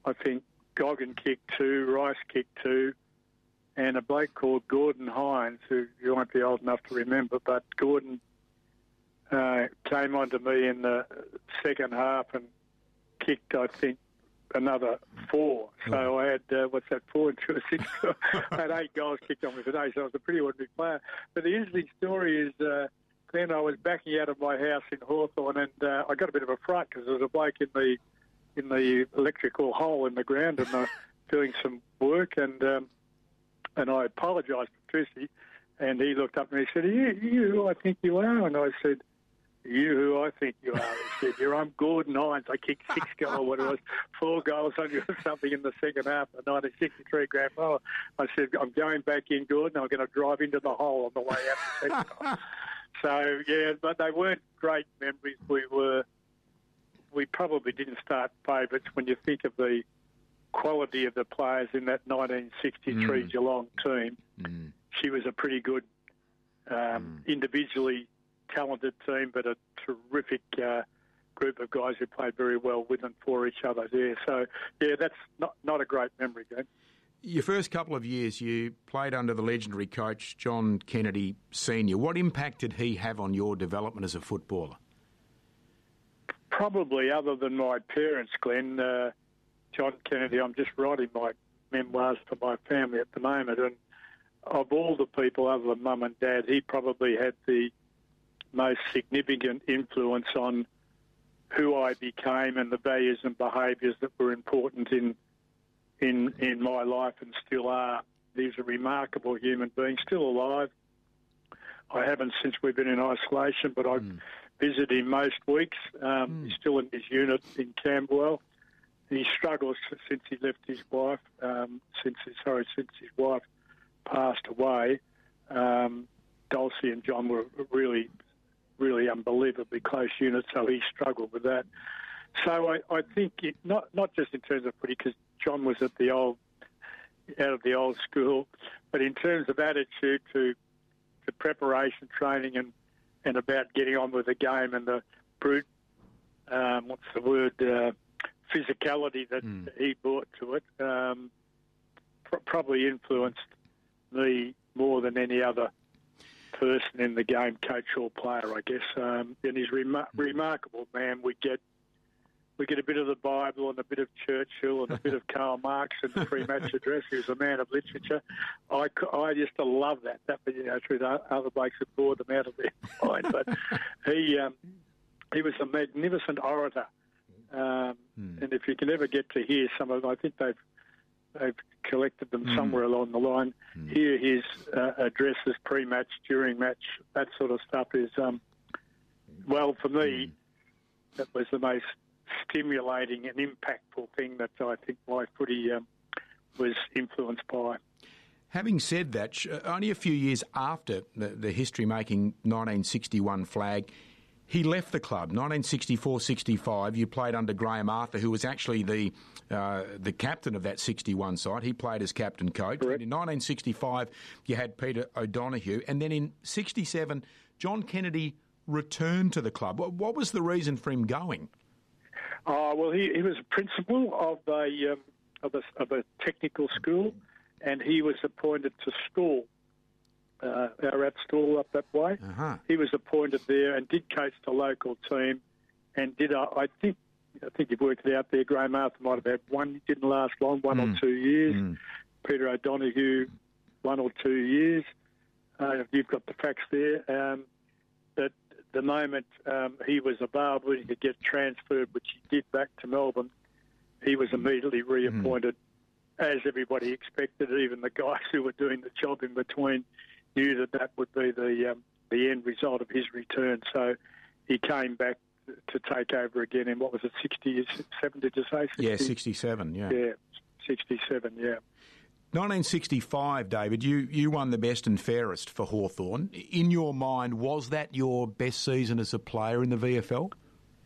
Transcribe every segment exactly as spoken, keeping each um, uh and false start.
I think Goggin kicked two, Rice kicked two, and a bloke called Gordon Hines, who you won't be old enough to remember, but Gordon uh, came onto me in the second half and kicked, I think, another four. So I had, uh, what's that, four and two or six? I had eight goals kicked on me today, so I was a pretty ordinary player. But the interesting story is, uh, Glenn, I was backing out of my house in Hawthorn, and uh, I got a bit of a fright because there was a bloke in the in the electrical hole in the ground and uh, doing some work, and um, and I apologised profusely, and he looked up and he said, are you, you who I think you are? And I said, you who I think you are. He said, you're I'm Gordon Hines. I kicked six goals, or what it was, four goals on you or something in the second half of the nineteen sixty-three grand final. I said, I'm going back in, Gordon. I'm going to drive into the hole on the way out the second time. So, yeah, but they weren't great memories. We were, we probably didn't start favourites when you think of the quality of the players in that nineteen sixty-three mm. Geelong team. Mm. She was a pretty good, um, mm. individually talented team, but a terrific uh, group of guys who played very well with and for each other there. So, yeah, that's not not a great memory, Glenn. Your first couple of years, you played under the legendary coach, John Kennedy Senior What impact did he have on your development as a footballer? Probably, other than my parents, Glenn, uh, John Kennedy, I'm just writing my memoirs for my family at the moment, and of all the people other than Mum and Dad, he probably had the most significant influence on who I became and the values and behaviours that were important in in in my life and still are. He's a remarkable human being, still alive. I haven't since we've been in isolation, but I mm. visit him most weeks. Um, mm. He's still in his unit in Camberwell. He struggles since he left his wife, um, since his, sorry, since his wife passed away. Um, Dulcie and John were really, really unbelievably close units, so he struggled with that. So I, I think it, not not just in terms of footy, because John was at the old, out of the old school, but in terms of attitude to to preparation, training, and, and about getting on with the game and the brute, um, what's the word, uh, physicality that mm. he brought to it, um, pr- probably influenced me more than any other person in the game, coach or player, I guess. Um, and he's a remar- mm. remarkable man. We get we get a bit of the Bible and a bit of Churchill and a bit of Karl Marx in the pre-match address. He was a man of literature. I, I used to love that. That, you know, through the other blokes that bored them out of their mind. But he um, he was a magnificent orator. Um, mm. And if you can ever get to hear some of them, I think they've they've collected them mm. somewhere along the line. Mm. Hear his uh, addresses pre-match, during match, that sort of stuff is, um, well, for me, mm. that was the most stimulating and impactful thing that I think my footy um, was influenced by. Having said that, only a few years after the, the history-making nineteen sixty-one flag, he left the club. nineteen sixty-four sixty-five, you played under Graham Arthur, who was actually the uh, the captain of that sixty-one side. He played as captain coach. Correct. In nineteen sixty-five, you had Peter O'Donoghue. And then in sixty-seven, John Kennedy returned to the club. What, what was the reason for him going? Uh, well, he, he was a principal of a, um, of a of a technical school, and he was appointed to Stawell. Uh, our at Stawell up that way. Uh-huh. He was appointed there and did coach the local team, and did uh, I think I think you've worked it out there. Graham Arthur might have had one. Didn't last long, one mm. or two years. Mm. Peter O'Donoghue, one or two years. Uh, you've got the facts there. Um, but the moment um, he was available, he could get transferred, which he did back to Melbourne. He was immediately reappointed, mm. as everybody expected. Even the guys who were doing the job in between knew that that would be the um, the end result of his return. So he came back to take over again in, what was it, sixty-seven, did you say? sixty? Yeah, sixty-seven, yeah. Yeah, sixty-seven, yeah. nineteen sixty-five, David, you, you won the best and fairest for Hawthorn. In your mind, was that your best season as a player in the V F L?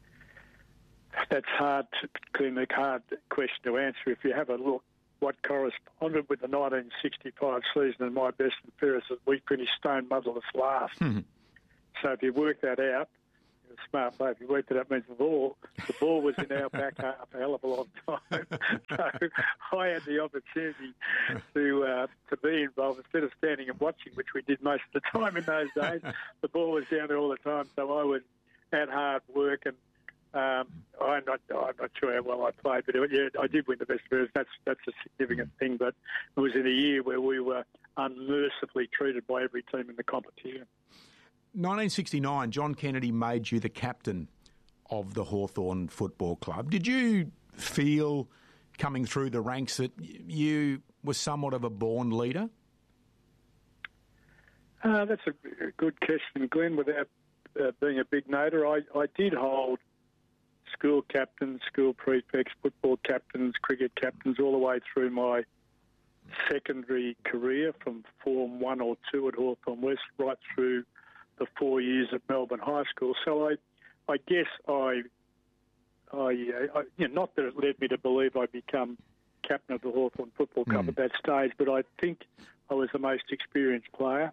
That's hard, to, Glenn, a hard question to answer. If you have a look, what corresponded with the nineteen sixty-five season and my best and fairest is we finished stone motherless last. Mm-hmm. So if you work that out, it was smart play. If you worked it out, means the ball, the ball was in our back half a hell of a long time. So I had the opportunity to uh, to be involved instead of standing and watching, which we did most of the time in those days. The ball was down there all the time, so I was at hard work, and um, I'm not I'm not sure how well I played, but yeah, I did win the best version. That's that's a significant thing. But it was in a year where we were unmercifully treated by every team in the competition. nineteen sixty-nine, John Kennedy made you the captain of the Hawthorn Football Club. Did you feel coming through the ranks that you were somewhat of a born leader? Uh, that's a good question, Glenn. Without uh, being a big noter, I, I did hold school captains, school prefects, football captains, cricket captains, all the way through my secondary career from Form one or two at Hawthorn West right through the four years at Melbourne High School. So I, I guess I, I, I you know, not that it led me to believe I'd become captain of the Hawthorn Football Club mm. at that stage, but I think I was the most experienced player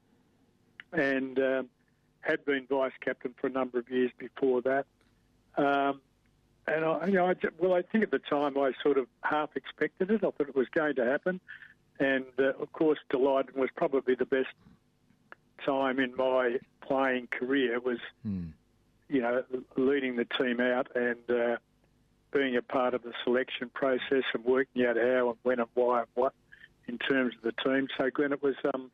and um, had been vice captain for a number of years before that. Um, and I, you know, I, well, I think at the time I sort of half expected it. I thought it was going to happen, and uh, of course, delighted was probably the best time in my playing career was, mm. you know, leading the team out and uh, being a part of the selection process and working out how and when and why and what in terms of the team. So, Glenn, it was um,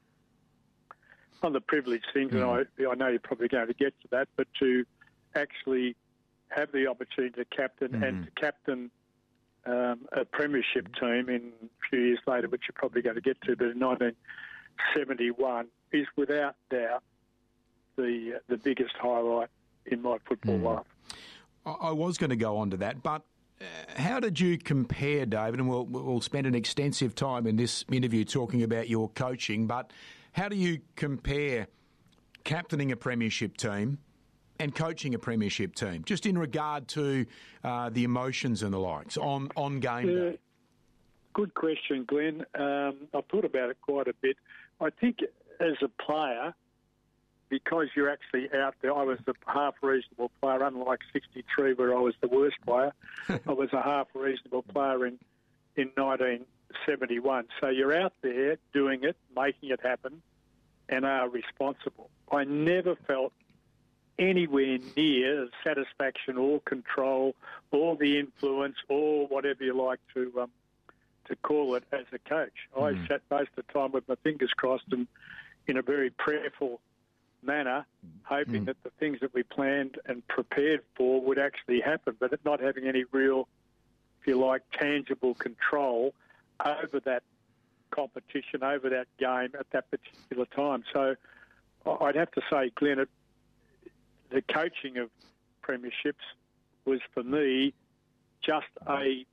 one of the privileged things, mm. and I, I know you're probably going to get to that, but to actually have the opportunity to captain mm. and to captain um, a premiership team in a few years later, which you're probably going to get to, but in nineteen seventy-one is without doubt the uh, the biggest highlight in my football mm. life. I was going to go on to that, but uh, how did you compare, David? And we'll, we'll spend an extensive time in this interview talking about your coaching, but how do you compare captaining a premiership team and coaching a premiership team, just in regard to uh, the emotions and the likes on, on game uh, day? Good question, Glenn. Um, I've thought about it quite a bit. I think as a player, because you're actually out there, I was a half reasonable player, unlike sixty-three where I was the worst player. I was a half reasonable player in, in nineteen seventy-one. So you're out there doing it, making it happen, and are responsible. I never felt anywhere near satisfaction or control or the influence or whatever you like to um, to call it as a coach. Mm. I sat most of the time with my fingers crossed and in a very prayerful manner, hoping mm. that the things that we planned and prepared for would actually happen, but not having any real, if you like, tangible control over that competition, over that game at that particular time. So I'd have to say, Glenn, it, the coaching of premierships was, for me, just a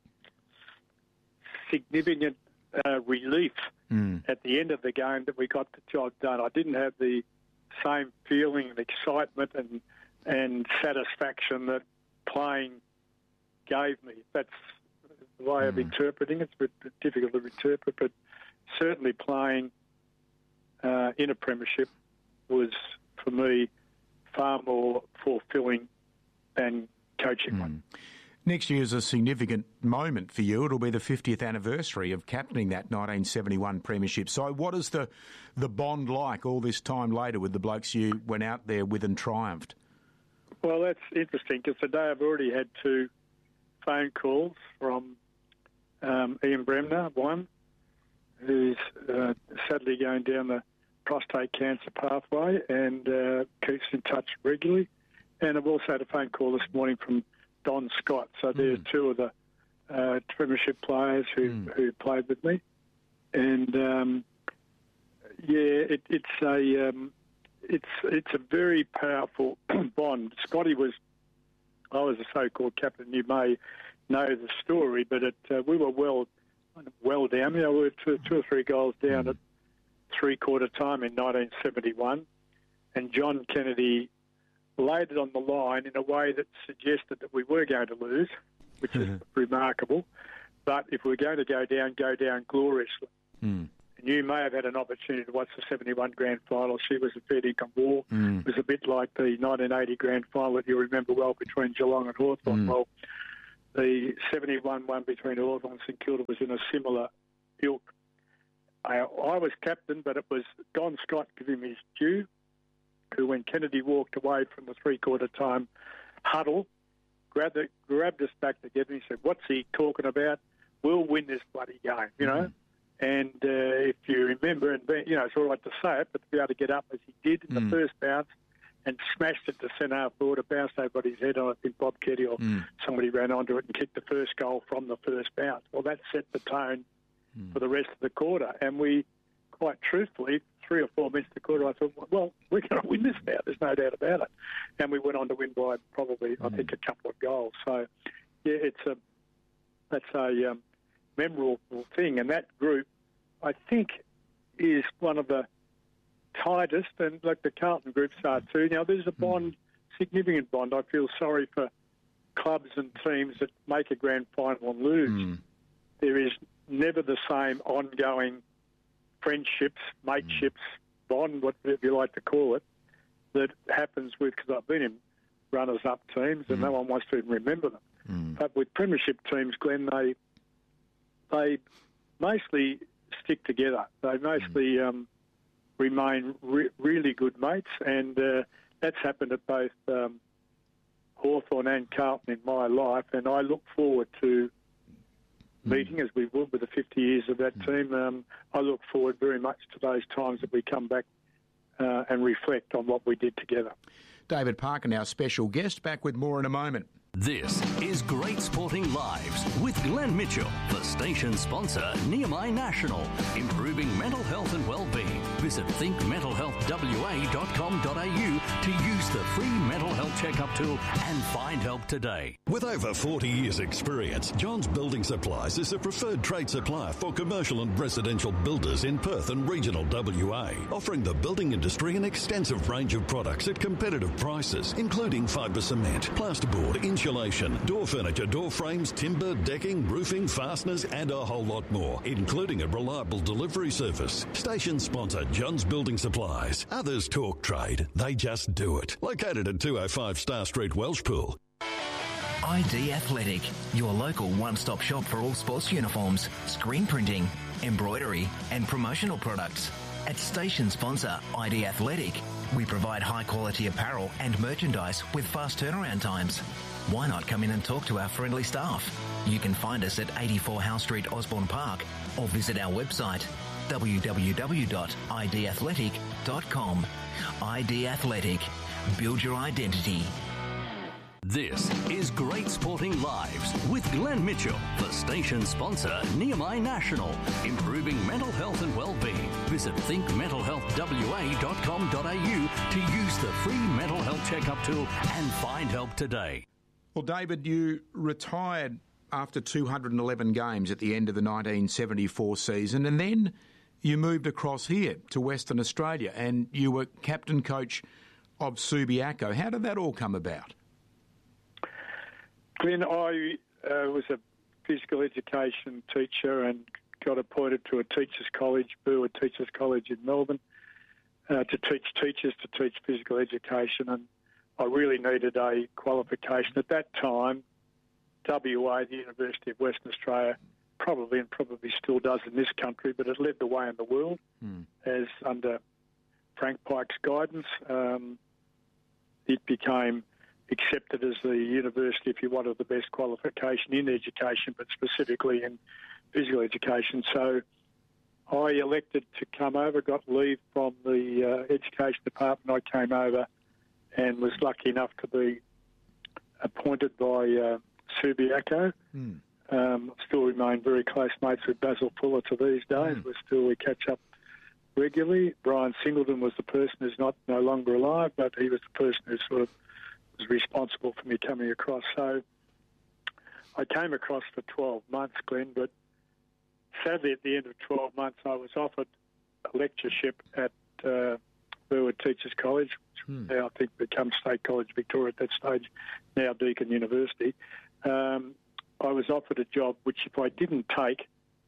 significant uh, relief mm. at the end of the game that we got the job done. I didn't have the same feeling and excitement and and satisfaction that playing gave me. That's the way mm. of interpreting it. It's a bit difficult to interpret, but certainly playing uh, in a premiership was, for me, far more fulfilling than coaching mm. one. Next year is a significant moment for you. It'll be the fiftieth anniversary of captaining that nineteen seventy-one premiership. So what is the the bond like all this time later with the blokes you went out there with and triumphed? Well, that's interesting because today I've already had two phone calls from um, Ian Bremner, one, who's uh, sadly going down the prostate cancer pathway and uh, keeps in touch regularly. And I've also had a phone call this morning from Don Scott. So there's mm. two of the uh, premiership players who mm. who played with me, and um, yeah, it, it's a um, it's it's a very powerful bond. Scotty was, I was a so-called captain. You may know the story, but it, uh, we were well well down. You know, we were two, two or three goals down mm. at three-quarter time in nineteen seventy-one, and John Kennedy laid it on the line in a way that suggested that we were going to lose, which mm-hmm. is remarkable. But if we're going to go down, go down gloriously. Mm. And you may have had an opportunity to watch the seventy-one grand final. She was a fair dinkum war. Mm. It was a bit like the nineteen eighty grand final that you remember well between Geelong and Hawthorn. Mm. Well, the seventy-one one between Hawthorn and St Kilda was in a similar ilk. I, I was captain, but it was Don Scott giving me his due, who, when Kennedy walked away from the three-quarter time huddle, grabbed, it, grabbed us back together and he said, "What's he talking about? We'll win this bloody game," you know. Mm. And uh, if you remember, and you know, it's all right to say it, but to be able to get up as he did in mm. the first bounce and smashed it to centre half forward, it bounced over his head. I think Bob Keddy or mm. somebody ran onto it and kicked the first goal from the first bounce. Well, that set the tone mm. for the rest of the quarter. And we, quite truthfully, three or four minutes to the quarter, I thought, well, we're going to win this now. There's no doubt about it. And we went on to win by probably, mm. I think, a couple of goals. So, yeah, it's a that's a um, memorable thing. And that group, I think, is one of the tightest, and like the Carlton groups are too. Now, there's a bond, mm. significant bond. I feel sorry for clubs and teams that make a grand final and lose. Mm. There is never the same ongoing friendships, mateships, mm. bond, whatever you like to call it, that happens with, because I've been in runners-up teams and mm. no one wants to even remember them. Mm. But with premiership teams, Glenn, they they mostly stick together. They mostly mm. um, remain re- really good mates, and uh, that's happened at both um, Hawthorn and Carlton in my life, and I look forward to mm. meeting, as we would with the fifty years of that mm. team. Um, I look forward very much to those times that we come back uh, and reflect on what we did together. David Parkin, our special guest, back with more in a moment. This is Great Sporting Lives with Glenn Mitchell, the station sponsor, Nehemiah National, improving mental health and well-being. Visit think mental health w a dot com dot a u to use the free mental health checkup tool and find help today. With over forty years experience, Johns Building Supplies is a preferred trade supplier for commercial and residential builders in Perth and regional W A, offering the building industry an extensive range of products at competitive prices, including fibre cement, plasterboard, insulation, door furniture, door frames, timber, decking, roofing, fasteners, and a whole lot more, including a reliable delivery service. Station sponsor Johns Building Supplies. Others talk trade, they just do it. Located at two oh five Star Street, Welshpool. I D Athletic, your local one-stop shop for all sports uniforms, screen printing, embroidery, and promotional products. At station sponsor I D Athletic, we provide high-quality apparel and merchandise with fast turnaround times. Why not come in and talk to our friendly staff? You can find us at eighty-four Howe Street, Osborne Park, or visit our website w w w dot i d athletic dot com. I D Athletic. Build your identity. This is Great Sporting Lives with Glenn Mitchell, the station sponsor, Nehemiah National, improving mental health and well-being. Visit think mental health w a dot com dot a u to use the free mental health checkup tool and find help today. Well, David, you retired after two hundred eleven games at the end of the nineteen seventy-four season, and then you moved across here to Western Australia, and you were captain coach of Subiaco. How did that all come about? Glenn, I uh, was a physical education teacher and got appointed to a teachers' college, Burwood Teachers' College in Melbourne, uh, to teach teachers to teach physical education, and I really needed a qualification. At that time, W A, the University of Western Australia, probably and probably still does in this country, but it led the way in the world, mm. as under Frank Pike's guidance, um, it became accepted as the university, if you wanted the best qualification in education, but specifically in physical education. So I elected to come over, got leave from the uh, education department. I came over and was lucky enough to be appointed by uh, Subiaco. Mm. Um, still remain very close mates with Basil Fuller to these days. Mm. We're still, we catch up regularly. Brian Singleton was the person who's not no longer alive, but he was the person who sort of was responsible for me coming across. So I came across for twelve months, Glenn, but sadly at the end of twelve months I was offered a lectureship at uh, Burwood Teachers College, which hmm. now I think become State College Victoria at that stage, now Deakin University. Um, I was offered a job which if I didn't take,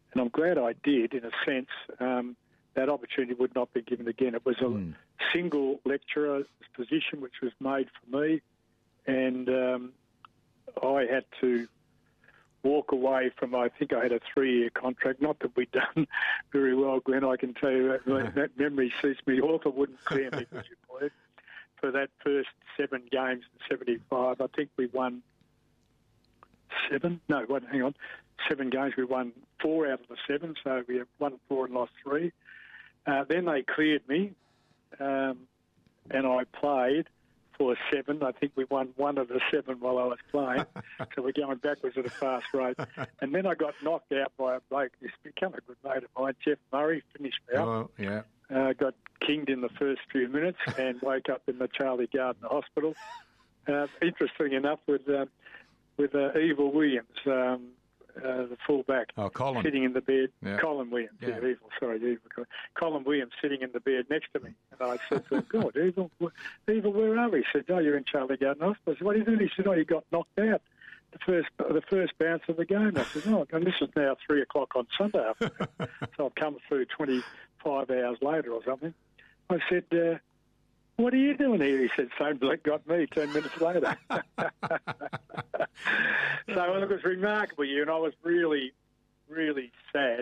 and I'm glad I did, in a sense. Um, that opportunity would not be given again. It was a mm. single lecturer position which was made for me, and um, I had to walk away from, I think I had a three-year contract. Not that we'd done very well, Glenn, I can tell you. That, that memory suits me. Author wouldn't clear me, would you believe? For that first seven games in seventy-five, I think we won seven. No, wait, hang on. Seven games, we won four out of the seven, so we won four and lost three. Uh, then they cleared me, um, and I played for seven. I think we won one of the seven while I was playing, so we're going backwards at a fast rate. And then I got knocked out by a bloke who's become a good mate of mine, Jeff Murray, finished me out. Oh, yeah. Uh, got kinged in the first few minutes and woke up in the Charlie Gardner Hospital. Uh, interesting enough, with uh, with uh, Evil Williams, um, uh, the fullback, oh, Colin. sitting in the bed. Yeah. Colin Williams, yeah. yeah, Evil, sorry, Evil. Colin Williams sitting in the bed next to me. And I said to him, God, Evil, Evil, where are we? He said, oh, you're in Charlie Gardner Hospital. I said, what are you doing? He said, oh, you got knocked out. The first, the first bounce of the game. I said, oh, and this is now three o'clock on Sunday afternoon. So I've come through twenty-five hours later or something. I said, uh, what are you doing here? He said, same bloke got me ten minutes later. So it was a remarkable year, and I was really, really sad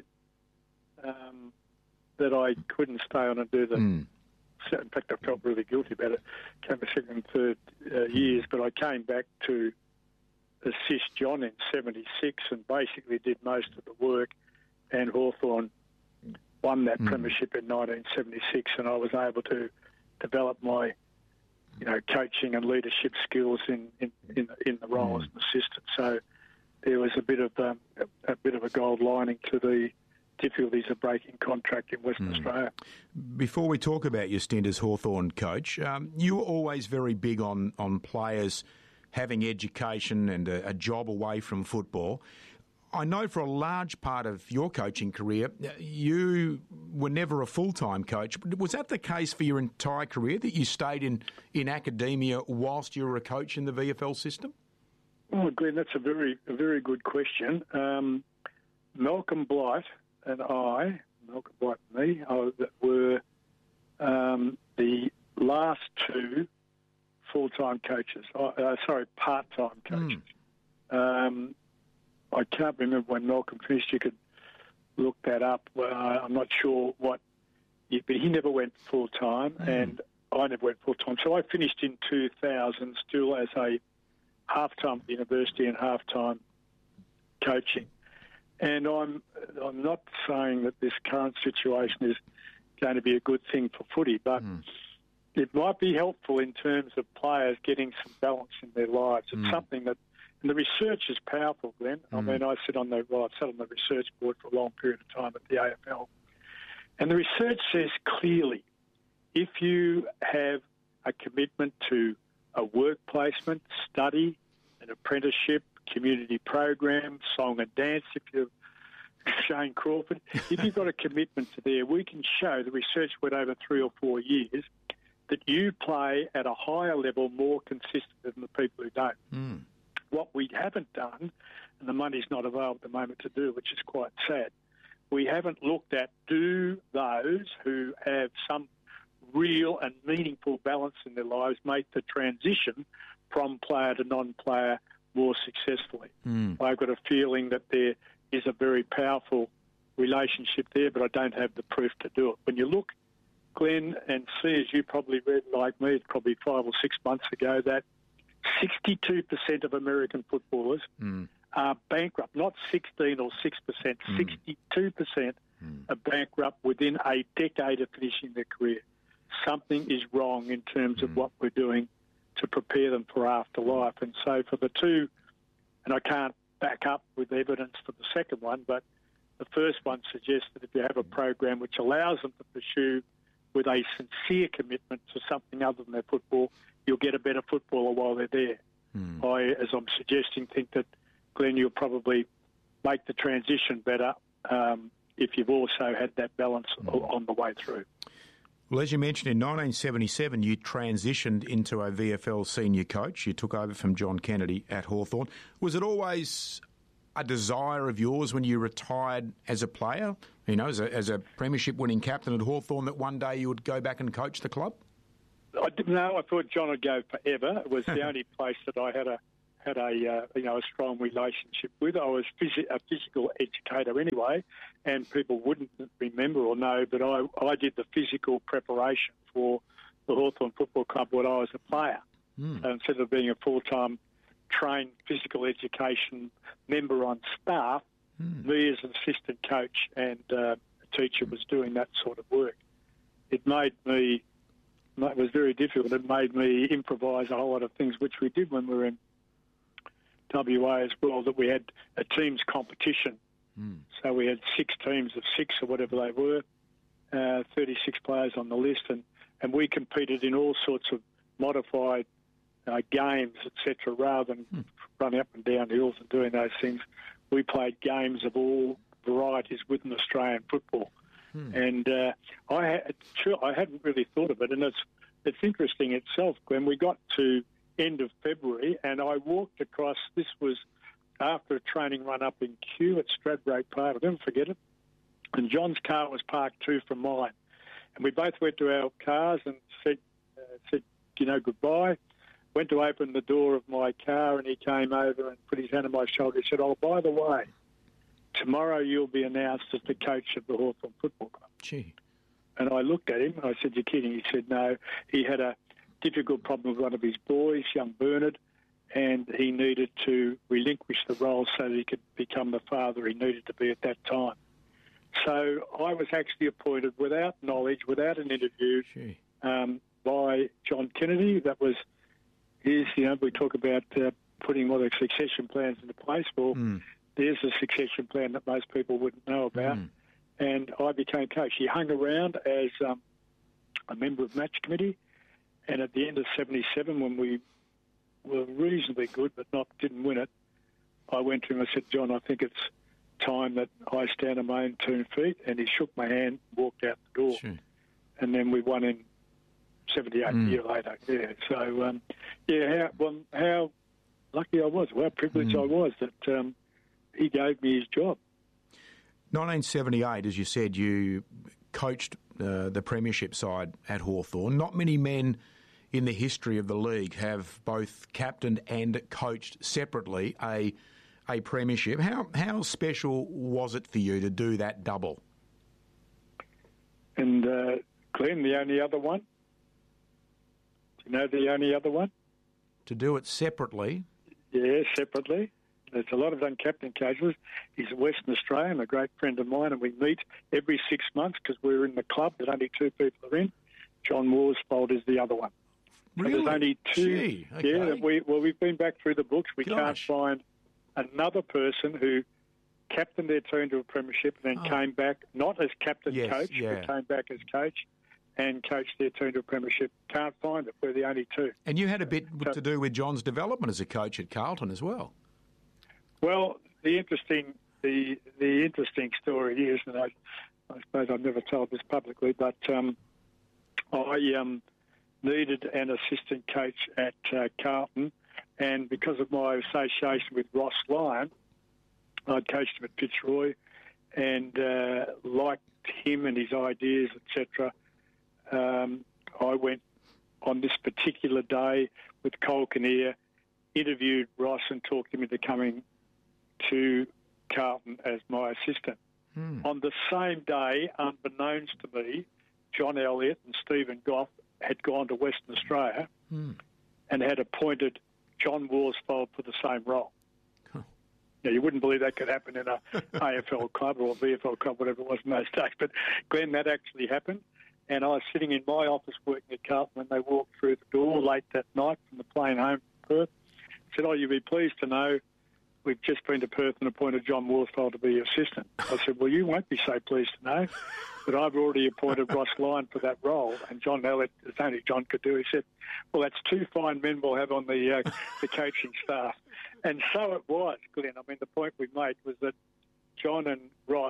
um, that I couldn't stay on and do the... Mm. In fact, I felt really guilty about it. Came the second and third uh, years, but I came back to assist John in seventy-six and basically did most of the work, and Hawthorn won that mm. premiership in nineteen seventy-six, and I was able to develop my, you know, coaching and leadership skills in in, in, in the role mm. as an assistant. So there was a bit of um, a, a bit of a gold lining to the difficulties of breaking contract in Western mm. Australia. Before we talk about your stint as Hawthorn coach, um, you were always very big on on players having education and a, a job away from football. I know for a large part of your coaching career, you were never a full-time coach. Was that the case for your entire career, that you stayed in, in academia whilst you were a coach in the V F L system? Oh, Glenn, that's a very, a very good question. Um, Malcolm Blight and I, Malcolm Blight and me, I, were um, the last two full-time coaches. Uh, sorry, part-time coaches. Mm. Um, I can't remember when Malcolm finished. You could look that up. Uh, I'm not sure what, he, but he never went full-time, mm. and I never went full-time. So I finished in two thousand still as a half-time at the university and half-time coaching. And I'm I'm not saying that this current situation is going to be a good thing for footy, but mm. it might be helpful in terms of players getting some balance in their lives. It's mm. something that, and the research is powerful, Glenn. Mm. I mean, I sit on the well, I sat on the research board for a long period of time at the A F L, and the research says clearly, if you have a commitment to a work placement, study, an apprenticeship, community program, song and dance, if you're Shane Crawford, if you've got a commitment to there, we can show, the research went over three or four years, that you play at a higher level more consistent than the people who don't. Mm. What we haven't done, and the money's not available at the moment to do, which is quite sad, we haven't looked at, do those who have some real and meaningful balance in their lives make the transition from player to non-player more successfully. Mm. I've got a feeling that there is a very powerful relationship there, but I don't have the proof to do it. When you look, Glenn, and see, as you probably read like me, probably five or six months ago, that sixty-two percent of American footballers mm. are bankrupt, not sixteen or six percent, mm. sixty-two percent mm. are bankrupt within a decade of finishing their career. Something is wrong in terms mm. of what we're doing to prepare them for afterlife. And so for the two, and I can't back up with evidence for the second one, but the first one suggests that if you have a program which allows them to pursue with a sincere commitment to something other than their football, you'll get a better footballer while they're there. Mm. I, as I'm suggesting, think that, Glenn, you'll probably make the transition better um, if you've also had that balance mm. on the way through. Well, as you mentioned, in nineteen seventy-seven, you transitioned into a V F L senior coach. You took over from John Kennedy at Hawthorn. Was it always a desire of yours when you retired as a player, you know, as a, as a premiership-winning captain at Hawthorn, that one day you would go back and coach the club? I didn't know. I thought John would go forever. It was the only place that I had a had a uh, you know a strong relationship with. I was phys- a physical educator anyway, and people wouldn't remember or know, but I I did the physical preparation for the Hawthorn Football Club when I was a player, mm. uh, instead of being a full-time trained physical education member on staff. Mm. Me as an assistant coach and uh, a teacher was doing that sort of work. It made me. It was very difficult. It made me improvise a whole lot of things, which we did when we were in W A as well, that we had a teams competition. Mm. So we had six teams of six or whatever they were, uh, thirty-six players on the list, and, and we competed in all sorts of modified uh, games, et cetera, rather than mm. running up and down hills and doing those things. We played games of all varieties within Australian football. Hmm. And uh, I, had, I hadn't really thought of it, and it's it's interesting itself, Glenn. We got to end of February, and I walked across. This was after a training run up in Kew at Stradbroke Park. I'll never forget it. And John's car was parked two from mine, and we both went to our cars and said, uh, said you know, goodbye. Went to open the door of my car, and he came over and put his hand on my shoulder. He said, "Oh, by the way, tomorrow you'll be announced as the coach of the Hawthorn Football Club." Gee. And I looked at him and I said, "You're kidding." He said, "No." He had a difficult problem with one of his boys, young Bernard, and he needed to relinquish the role so that he could become the father he needed to be at that time. So I was actually appointed without knowledge, without an interview, um, by John Kennedy. That was his, you know, we talk about uh, putting all the succession plans into place. Well, mm. there's a succession plan that most people wouldn't know about. Mm. And I became coach. He hung around as um, a member of match committee. And at the end of seventy-seven, when we were reasonably good but not didn't win it, I went to him and I said, "John, I think it's time that I stand on my own two feet." And he shook my hand, walked out the door. Sure. And then we won in seventy-eight mm. a year later. Yeah. So, um, yeah, how, well, how lucky I was, how privileged mm. I was that um, he gave me his job. nineteen seventy-eight, as you said, you coached uh, the premiership side at Hawthorn. Not many men in the history of the league have both captained and coached separately a a premiership. How how special was it for you to do that double? And uh, Glenn, the only other one? Do you know the only other one? To do it separately? Yeah, separately. There's a lot of uncaptained coaches. He's a Western Australian, a great friend of mine, and we meet every six months because we're in the club that only two people are in. John Worsfold is the other one. Really? So there's only two. Gee, okay. Yeah, we, well, we've been back through the books. We Gosh. can't find another person who captained their team to a premiership and then oh. came back, not as captain yes, coach, yeah. but came back as coach and coached their team to a premiership. Can't find it. We're the only two. And you had a bit so, to do with John's development as a coach at Carlton as well. Well, the interesting the the interesting story is, and I, I suppose I've never told this publicly, but um, I um, needed an assistant coach at uh, Carlton, and because of my association with Ross Lyon, I'd coached him at Fitzroy and uh, liked him and his ideas, et cetera. Um, I went on this particular day with Cole Kinnear, interviewed Ross and talked him into coming to Carlton as my assistant. Hmm. On the same day, unbeknownst to me, John Elliott and Stephen Goff had gone to Western Australia hmm. and had appointed John Worsfold for the same role. Huh. Now, you wouldn't believe that could happen in a A F L club or a V F L club, whatever it was in those days. But, Glenn, that actually happened. And I was sitting in my office working at Carlton when they walked through the door late that night from the plane home from Perth. I said, "Oh, you'll be pleased to know we've just been to Perth and appointed John Worsfold to be your assistant." I said, "Well, you won't be so pleased to know, but I've already appointed Ross Lyon for that role." And John Elliott, as only John could do, he said, "Well, that's two fine men we'll have on the uh, the coaching staff." And so it was, Glenn. I mean, the point we made was that John and Ross,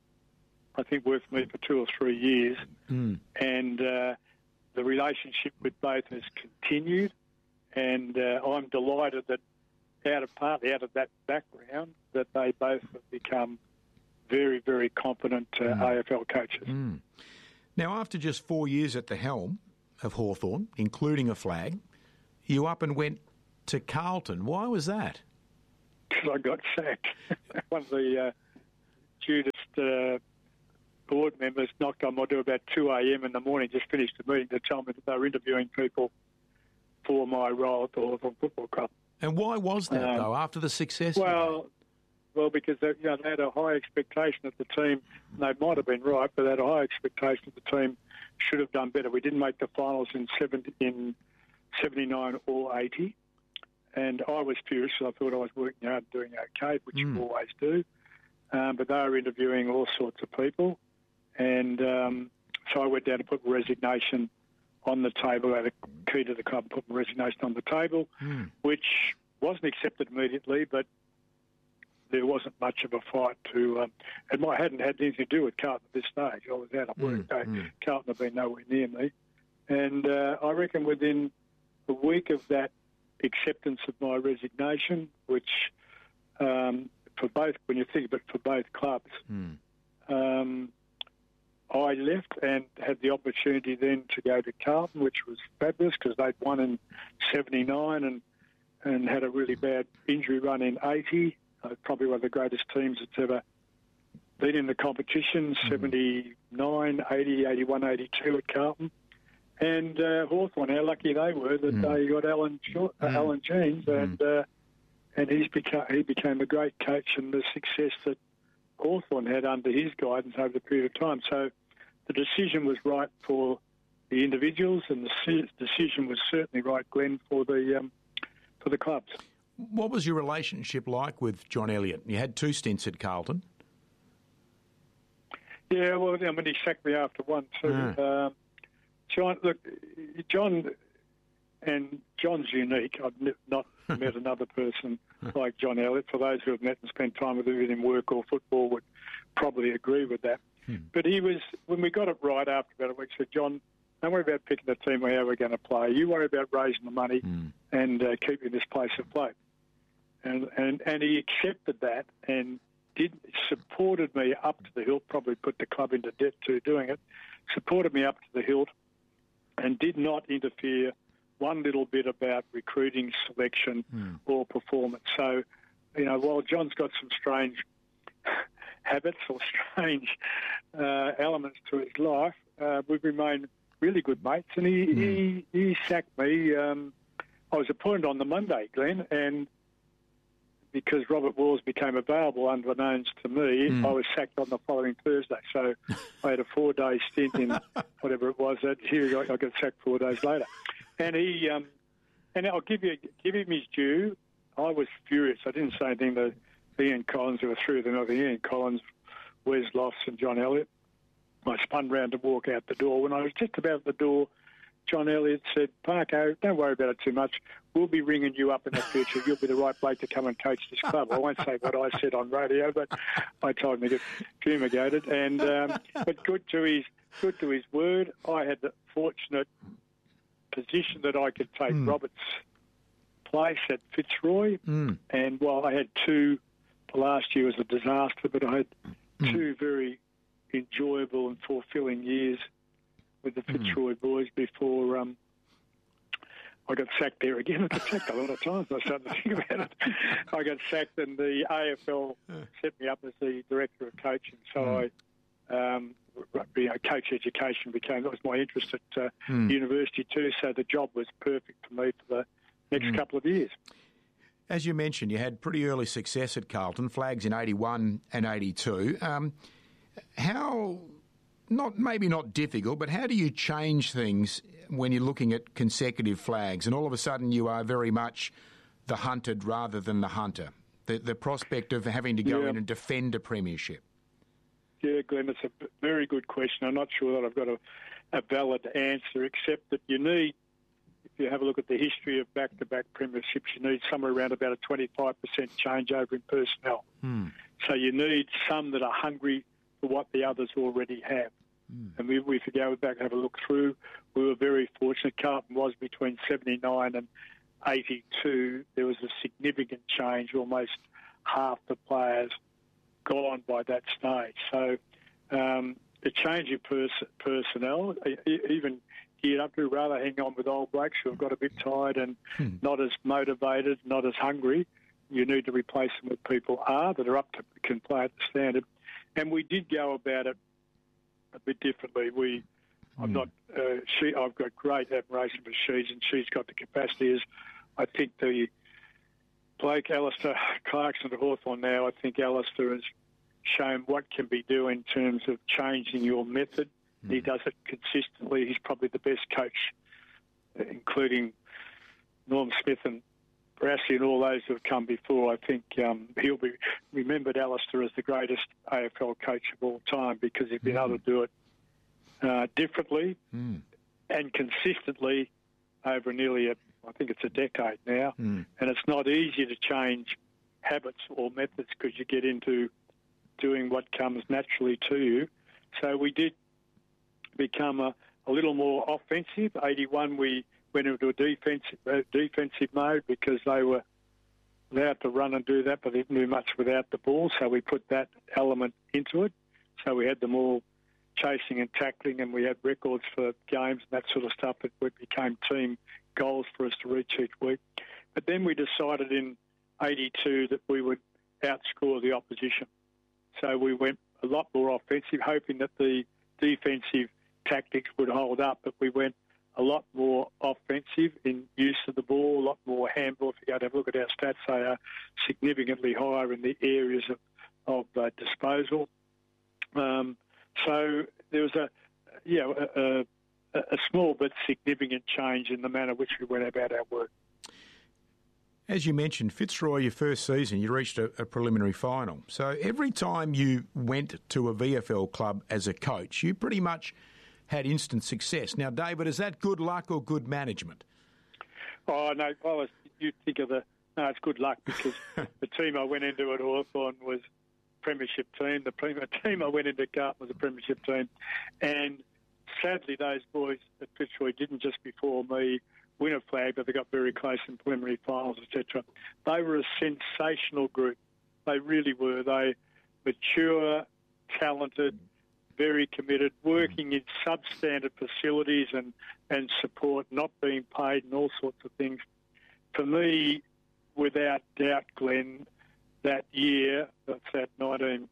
I think, worked for me for two or three years, mm. and uh, the relationship with both has continued, and uh, I'm delighted that out of partly out of that background that they both have become very, very competent uh, mm. A F L coaches. Mm. Now, after just four years at the helm of Hawthorn, including a flag, you up and went to Carlton. Why was that? Because I got sacked. One of the uh, Judas uh, board members knocked on my door about two a.m. in the morning, just finished the meeting, to tell me that they were interviewing people for my role at the Hawthorn Football Club. And why was that, um, though, after the success? Well, well, because they, you know, they had a high expectation of the team. And they might have been right, but they had a high expectation that the team should have done better. We didn't make the finals in seventy, in seventy-nine or eighty. And I was furious. I thought I was working hard and doing okay, which mm. you always do. Um, but they were interviewing all sorts of people. And um, so I went down to put my resignation on the table. I had a key to the club, put my resignation on the table, mm. which wasn't accepted immediately, but there wasn't much of a fight to... Um, and I hadn't had anything to do with Carlton at this stage. I was out of work. Mm. So mm. Carlton had been nowhere near me. And uh, I reckon within a week of that acceptance of my resignation, which um, for both, when you think of it, for both clubs, mm. um, I left and had the opportunity then to go to Carlton, which was fabulous because they'd won in seventy-nine and and had a really bad injury run in eighty. Uh, probably one of the greatest teams that's ever been in the competition, mm. seventy-nine, eighty, eighty-one, eighty-two at Carlton. And uh, Hawthorn, how lucky they were that mm. they got Alan Short, uh, mm. Alan Jeans, mm. and uh, and he's become he became a great coach, and the success that Hawthorn had under his guidance over the period of time. So the decision was right for the individuals, and the decision was certainly right, Glenn, for the um, for the clubs. What was your relationship like with John Elliott? You had two stints at Carlton. Yeah, well, I mean, he sacked me after one too. Ah. Um, John, look, John, and John's unique. I've not met another person like John Elliott. For those who have met and spent time with him in work or football would probably agree with that. Hmm. But he was, when we got it right after about a week, said, John, don't worry about picking the team or how we're going to play. You worry about raising the money hmm. and uh, keeping this place afloat. And, and and he accepted that and did supported me up to the hilt, probably put the club into debt to doing it, supported me up to the hilt and did not interfere one little bit about recruiting, selection mm. or performance. So, you know, while John's got some strange habits or strange uh, elements to his life, uh, we've remained really good mates. And he, mm. he, he sacked me. Um, I was appointed on the Monday, Glenn, and because Robert Walls became available unbeknownst to me, mm. I was sacked on the following Thursday. So I had a four-day stint in whatever it was. That here I got sacked four days later. And he, um, and I'll give you give him his due. I was furious. I didn't say anything to Ian Collins. There were three of them. Ian Collins, Wes Lofts, and John Elliott. I spun round to walk out the door. When I was just about the door, John Elliott said, Parko, don't worry about it too much. We'll be ringing you up in the future. You'll be the right bloke to come and coach this club. I won't say what I said on radio, but I told him to get fumigated. And um, but good to his good to his word. I had the fortunate position that I could take mm. Robert's place at Fitzroy. Mm. And while I had two, the last year was a disaster, but I had mm. two very enjoyable and fulfilling years with the Fitzroy mm. boys before um, I got sacked there again. I got sacked a lot of times. I started to think about it. I got sacked and the A F L set me up as the director of coaching. So mm. I, um, you know, coach education became, that was my interest at uh, mm. university too. So the job was perfect for me for the next mm. couple of years. As you mentioned, you had pretty early success at Carlton, flags in eighty-one and eighty-two. Um, how... Not maybe not difficult, but how do you change things when you're looking at consecutive flags and all of a sudden you are very much the hunted rather than the hunter? The the prospect of having to go yeah. in and defend a premiership. Yeah, Glenn, it's a very good question. I'm not sure that I've got a, a valid answer, except that you need, if you have a look at the history of back-to-back premierships, you need somewhere around about a twenty-five percent changeover in personnel. Hmm. So you need some that are hungry for what the others already have. Mm. And we, if we go back and have a look through, we were very fortunate. Carlton was between seventy-nine and eighty-two. There was a significant change, almost half the players gone by that stage. So um, a change of pers- personnel, even geared up to rather hang on with old blokes who have got a bit tired and hmm. not as motivated, not as hungry. You need to replace them with people are that are up to can play at the standard. And we did go about it a bit differently. We, mm. I'm not. Uh, she. I've got great admiration for Sheeds, and she's got the capacity. As I think the bloke Alistair Clarkson at Hawthorn now. I think Alistair has shown what can be done in terms of changing your method. Mm. He does it consistently. He's probably the best coach, including Norm Smith and Brassey and all those who have come before. I think um, he'll be remembered, Alistair, as the greatest A F L coach of all time because he's been mm. able to do it uh, differently mm. and consistently over nearly, a, I think it's a decade now. Mm. And it's not easy to change habits or methods because you get into doing what comes naturally to you. So we did become a, a little more offensive. eighty-one, we went into a defensive uh, defensive mode because they were allowed to run and do that, but they didn't do much without the ball. So we put that element into it. So we had them all chasing and tackling, and we had records for games and that sort of stuff that became team goals for us to reach each week. But then we decided in eighty-two that we would outscore the opposition. So we went a lot more offensive, hoping that the defensive tactics would hold up, but we went a lot more offensive in use of the ball, a lot more handball. If you go to have a look at our stats, they are significantly higher in the areas of, of uh, disposal. Um, so there was a, yeah, a, a, a small but significant change in the manner in which we went about our work. As you mentioned, Fitzroy, your first season, you reached a, a preliminary final. So every time you went to a V F L club as a coach, you pretty much had instant success. Now, David, is that good luck or good management? Oh, no, I was, you think of the, no, it's good luck because the team I went into at Hawthorn was a premiership team. The team I went into Carlton was a premiership team. And sadly, those boys at Fitzroy didn't just before me win a flag, but they got very close in preliminary finals, et cetera. They were a sensational group. They really were. They mature, talented, very committed, working in substandard facilities and, and support, not being paid and all sorts of things. For me, without doubt, Glenn, that year, that's that nineteen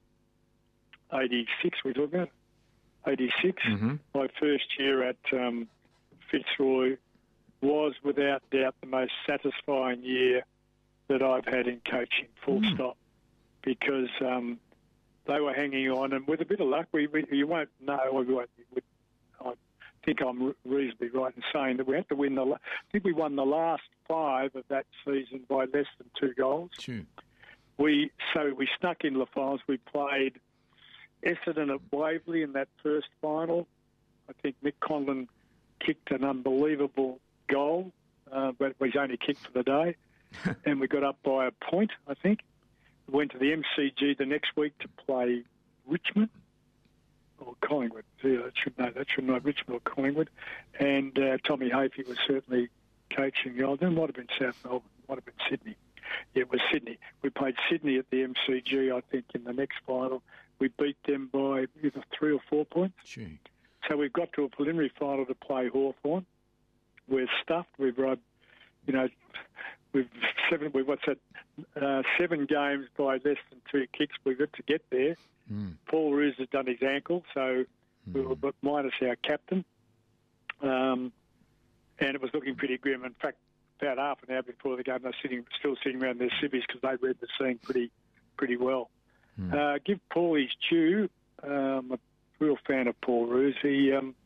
eighty-six we're talking about, eighty-six, mm-hmm. my first year at um, Fitzroy was without doubt the most satisfying year that I've had in coaching, full mm. stop, because um, they were hanging on, and with a bit of luck, we, we you won't know. I, won't, I think I'm reasonably right in saying that we had to win the. I think we won the last five of that season by less than two goals. Sure. We so we snuck in the finals. We played Essendon at Waverley in that first final. I think Mick Conlon kicked an unbelievable goal, uh, but he's only kicked for the day, and we got up by a point, I think. We went to the M C G the next week to play Richmond or Collingwood. Yeah, I should know that. Should know Richmond or Collingwood. And uh, Tommy Hafey was certainly coaching. Oh, it might have been South Melbourne. It might have been Sydney. Yeah, it was Sydney. We played Sydney at the M C G, I think, in the next final. We beat them by either three or four points. Gee. So we've got to a preliminary final to play Hawthorn. We're stuffed. We've run, you know, we've seven. We've what's that? Uh, seven games by less than two kicks. We've got to get there. Mm. Paul Roos has done his ankle, so mm. we were but minus our captain, um, and it was looking pretty grim. In fact, about half an hour before the game, they were sitting, still sitting around their civvies because they read the scene pretty, pretty well. Mm. Uh, give Paul his due. Um, a real fan of Paul Roos. He. Um,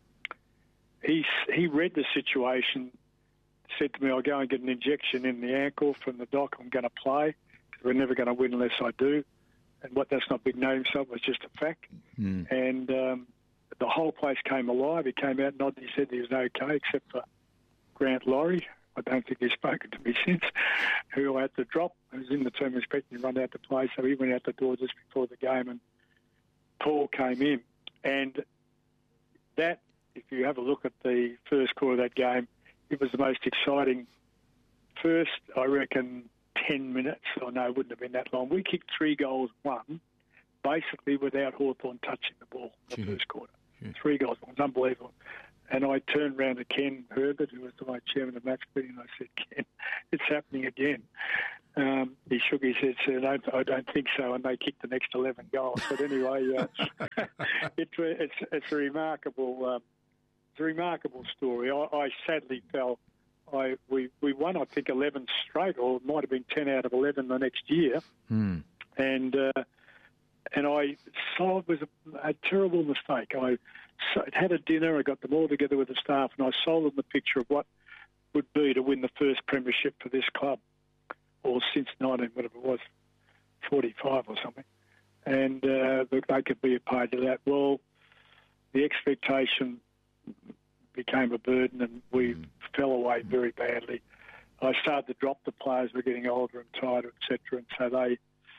He he read the situation, said to me, I'll go and get an injection in the ankle from the doc. I'm going to play because we're never going to win unless I do. And what that's not big name himself was just a fact. Mm. And um, the whole place came alive. He came out, nodded, he said he was okay except for Grant Laurie. I don't think he's spoken to me since, who I had to drop. He was in the team expecting to run out to play, so he went out the door just before the game and Paul came in. And that, if you have a look at the first quarter of that game, it was the most exciting first, I reckon, ten minutes, or no, it wouldn't have been that long. We kicked three goals, one, basically without Hawthorn touching the ball in the first quarter. Yeah. Three goals, it was unbelievable. And I turned round to Ken Herbert, who was the vice chairman of match committee, and I said, Ken, it's happening again. Um, he shook his head and said, I don't, I don't think so, and they kicked the next eleven goals. But anyway, uh, it, it's, it's a remarkable um, it's a remarkable story. I, I sadly fell. I we, we won, I think, eleven straight, or it might have been ten out of eleven the next year. Mm. And uh, and I saw it was a, a terrible mistake. I so, had a dinner, I got them all together with the staff, and I sold them the picture of what would be to win the first premiership for this club, or since nineteen, whatever it was, forty-five or something. And uh, they could be a part of that. Well, the expectation became a burden, and we mm. fell away very badly. I started to drop the players, were getting older and tighter, et cetera, and so they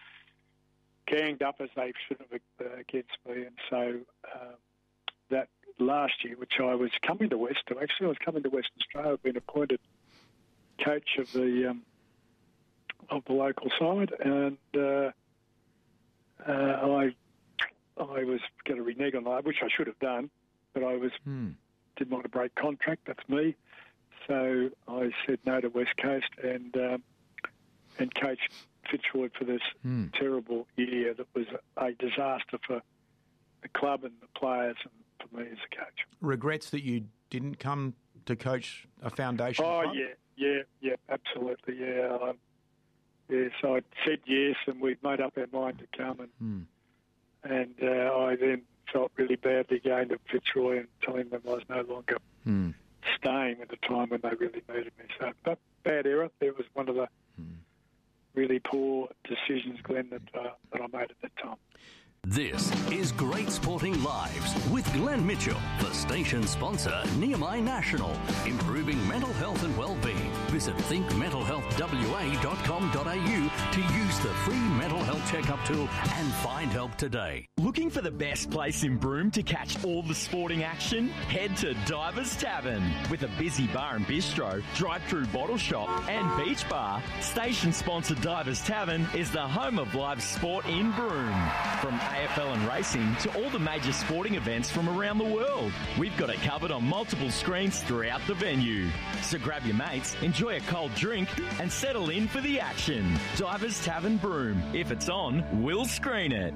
ganged up as they should have uh, against me. And so uh, that last year, which I was coming to West, actually I was coming to Western Australia, I'd been appointed coach of the um, of the local side, and uh, uh, I I was going to renege on that, which I should have done, but I was mm. didn't want to break contract. That's me. So I said no to West Coast and um, and coached Fitzroy for this mm. terrible year that was a disaster for the club and the players and for me as a coach. Regrets that you didn't come to coach a foundation Oh, club? yeah, yeah, yeah, absolutely, yeah. Um, yeah, so I said yes, and we'd made up our mind to come, and mm. and uh, I then felt really badly going to Fitzroy and telling them I was no longer mm. staying at the time when they really needed me. So, but bad error. There was one of the mm. really poor decisions, Glenn, that, uh, that I made at that time. This is Great Sporting Lives with Glenn Mitchell for station sponsor Nehemiah National, improving mental health and well-being. Visit think mental health w a dot com dot a u to use the free mental health checkup tool and find help today. Looking for the best place in Broome to catch all the sporting action? Head to Divers Tavern. With a busy bar and bistro, drive-through bottle shop and beach bar, station sponsor Divers Tavern is the home of live sport in Broome. From A F L and racing to all the major sporting events from around the world. We've got it covered on multiple screens throughout the venue. So grab your mates, enjoy a cold drink and settle in for the action. Divers Tavern Broome. If it's on, we'll screen it.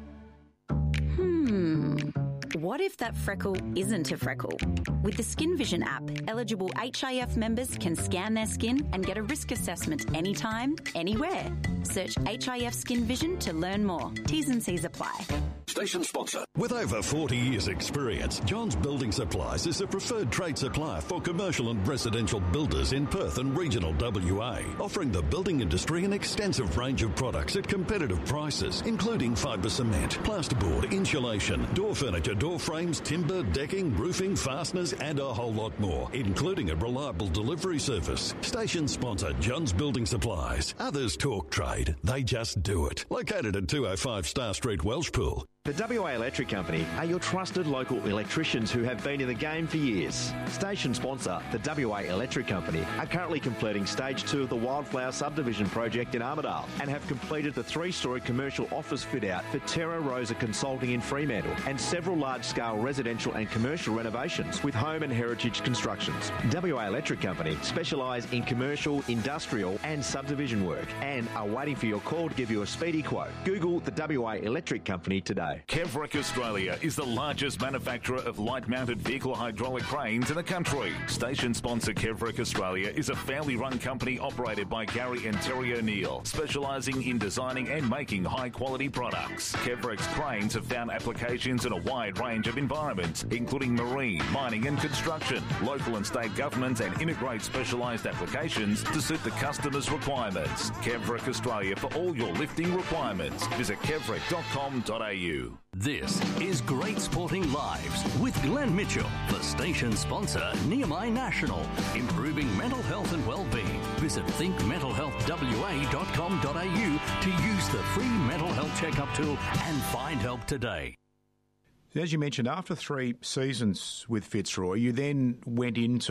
Hmm. What if that freckle isn't a freckle? With the Skin Vision app, eligible H I F members can scan their skin and get a risk assessment anytime, anywhere. Search H I F Skin Vision to learn more. T's and C's apply. Station sponsor. With over forty years experience, John's Building Supplies is a preferred trade supplier for commercial and residential builders in Perth and regional W A, offering the building industry an extensive range of products at competitive prices, including fibre cement, plasterboard, insulation, door furniture, door frames, timber, decking, roofing, fasteners and a whole lot more, including a reliable delivery service. Station sponsor John's Building Supplies. Others talk trade, they just do it. Located at two oh five Star Street, Welshpool. The W A Electric Company are your trusted local electricians who have been in the game for years. Station sponsor, the W A Electric Company, are currently completing stage two of the Wildflower Subdivision project in Armidale and have completed the three-storey commercial office fit-out for Terra Rosa Consulting in Fremantle and several large-scale residential and commercial renovations with home and heritage constructions. W A Electric Company specialise in commercial, industrial and subdivision work and are waiting for your call to give you a speedy quote. Google the W A Electric Company today. Kevrec Australia is the largest manufacturer of light-mounted vehicle hydraulic cranes in the country. Station sponsor Kevrec Australia is a family-run company operated by Gary and Terry O'Neill, specialising in designing and making high-quality products. Kevrec's cranes have found applications in a wide range of environments, including marine, mining and construction, local and state governments, and integrate specialised applications to suit the customer's requirements. Kevrec Australia for all your lifting requirements. Visit kevrec dot com dot a u. This is Great Sporting Lives with Glenn Mitchell for station sponsor Nehemiah National, improving mental health and well-being. Visit think mental health w a dot com dot a u to use the free mental health checkup tool and find help today. As you mentioned, after three seasons with Fitzroy, you then went into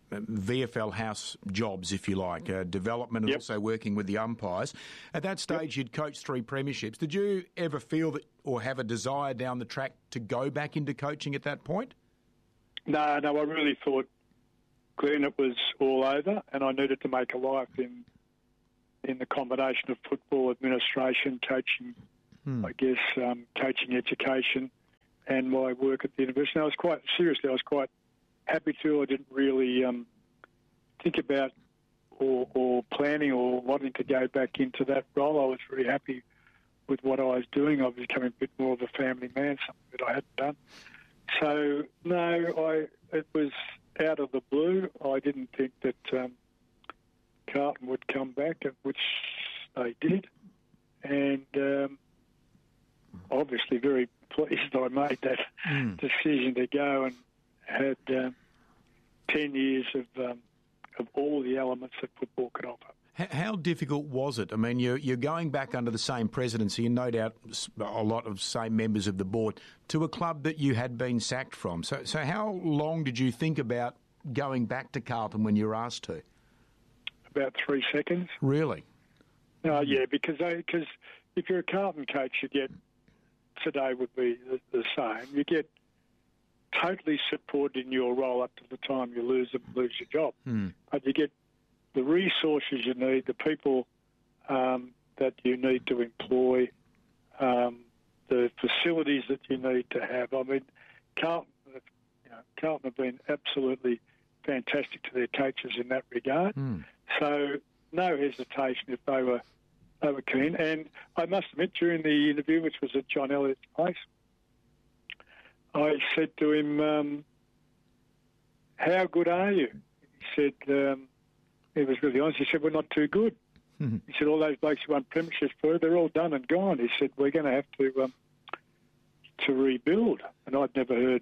V F L house jobs, if you like, uh, development and yep. also working with the umpires. At that stage, yep. you'd coached three premierships. Did you ever feel that or have a desire down the track to go back into coaching at that point? No, no, I really thought, Glenn, it was all over, and I needed to make a life in in the combination of football, administration, coaching, hmm. I guess, um, coaching education, and my work at the university. And I was quite, seriously, I was quite happy to. I didn't really um, think about or, or planning or wanting to go back into that role. I was very happy with what I was doing. I was becoming a bit more of a family man, something that I hadn't done. So, no, I it was out of the blue. I didn't think that um, Carlton would come back, which they did. And um, obviously very pleased I made that mm. decision to go, and had um, ten years of um, of all the elements that football could offer. How difficult was it? I mean, you're, you're going back under the same presidency and no doubt a lot of same members of the board to a club that you had been sacked from. So, so how long did you think about going back to Carlton when you were asked to? About three seconds. Really? Uh, yeah, because they, cause if you're a Carlton coach, you get, today would be the, the same, you get totally supported in your role up to the time you lose lose your job. Hmm. But you get the resources you need, the people um, that you need to employ, um, the facilities that you need to have. I mean, Carlton, you know, Carlton have been absolutely fantastic to their coaches in that regard. Mm. So no hesitation if they were they were keen. And I must admit, during the interview, which was at John Elliott's place, I said to him, um, "How good are you?" He said. Um, He was really honest. He said, "We're not too good." Mm-hmm. He said, "All those blokes who won premierships for, they're all done and gone." He said, "We're going to have to um, to rebuild." And I'd never heard.